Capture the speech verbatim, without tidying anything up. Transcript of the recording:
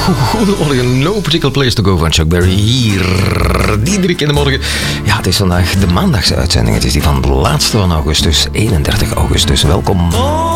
Goedemorgen, No Particular Place to Go van Chuck Berry hier. Diederik in de morgen. Ja, het is vandaag de maandagse uitzending. Het is die van de laatste van augustus, eenendertig augustus. Welkom.